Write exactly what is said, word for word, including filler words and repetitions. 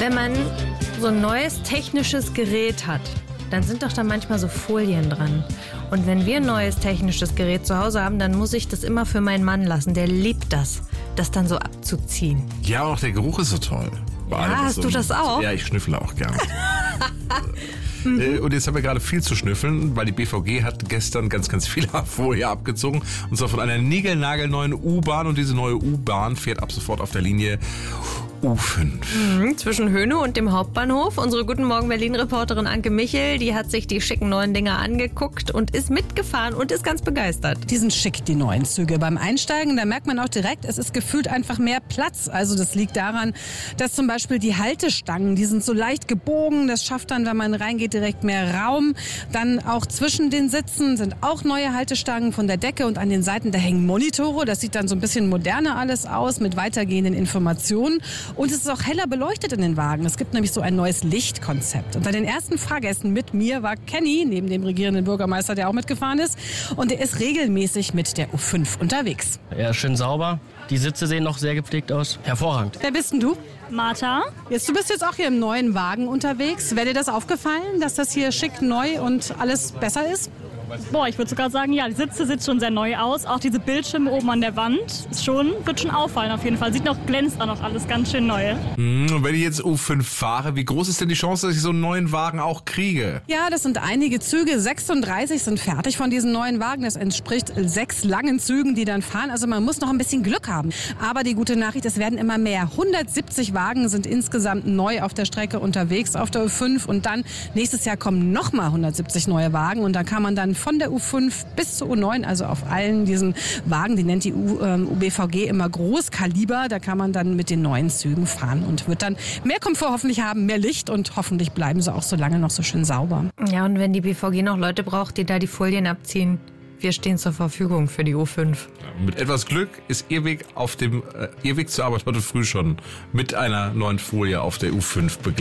Wenn man so ein neues technisches Gerät hat, dann sind doch da manchmal so Folien dran. Und wenn wir ein neues technisches Gerät zu Hause haben, dann muss ich das immer für meinen Mann lassen. Der liebt das, das dann so abzuziehen. Ja, auch der Geruch ist so toll. Bei Ja, allem hast so du das auch? Ja, ich schnüffle auch gerne. Und jetzt haben wir gerade viel zu schnüffeln, weil die B V G hat gestern ganz, ganz viel Folie abgezogen. Und zwar von einer niegelnagelneuen U-Bahn. Und diese neue U-Bahn fährt ab sofort auf der Linie U fünf. Mhm, zwischen Höhne und dem Hauptbahnhof. Unsere Guten Morgen Berlin-Reporterin Anke Michel, die hat sich die schicken neuen Dinger angeguckt und ist mitgefahren und ist ganz begeistert. Die sind schick, die neuen Züge. Beim Einsteigen, da merkt man auch direkt, es ist gefühlt einfach mehr Platz. Also das liegt daran, dass zum Beispiel die Haltestangen, die sind so leicht gebogen. Das schafft dann, wenn man reingeht, direkt mehr Raum. Dann auch zwischen den Sitzen sind auch neue Haltestangen von der Decke und an den Seiten, da hängen Monitore. Das sieht dann so ein bisschen moderner alles aus mit weitergehenden Informationen. Und es ist auch heller beleuchtet in den Wagen. Es gibt nämlich so ein neues Lichtkonzept. Und bei den ersten Fahrgästen mit mir war Kenny, neben dem regierenden Bürgermeister, der auch mitgefahren ist. Und er ist regelmäßig mit der U fünf unterwegs. Ja, schön sauber. Die Sitze sehen noch sehr gepflegt aus. Hervorragend. Wer bist denn du? Martha. Jetzt, du bist jetzt auch hier im neuen Wagen unterwegs. Wäre dir das aufgefallen, dass das hier schick, neu und alles besser ist? Boah, ich würde sogar sagen, ja, die Sitze sieht schon sehr neu aus. Auch diese Bildschirme oben an der Wand ist schon, wird schon auffallen auf jeden Fall. Sieht noch, glänzt auch noch alles ganz schön neu. Hm, und wenn ich jetzt U fünf fahre, wie groß ist denn die Chance, dass ich so einen neuen Wagen auch kriege? Ja, das sind einige Züge. sechsunddreißig sind fertig von diesen neuen Wagen. Das entspricht sechs langen Zügen, die dann fahren. Also man muss noch ein bisschen Glück haben. Aber die gute Nachricht, es werden immer mehr. hundertsiebzig Wagen sind insgesamt neu auf der Strecke unterwegs, auf der U fünf. Und dann nächstes Jahr kommen nochmal hundertsiebzig neue Wagen. Und da kann man dann von der U fünf bis zur U neun, also auf allen diesen Wagen, die nennt die U, ähm, U B V G immer Großkaliber, da kann man dann mit den neuen Zügen fahren und wird dann mehr Komfort hoffentlich haben, mehr Licht und hoffentlich bleiben sie auch so lange noch so schön sauber. Ja, und wenn die B V G noch Leute braucht, die da die Folien abziehen, wir stehen zur Verfügung für die U fünf. Mit etwas Glück ist Ihr Weg auf dem äh, Ihr Weg zur Arbeit heute früh schon mit einer neuen Folie auf der U fünf begleitet.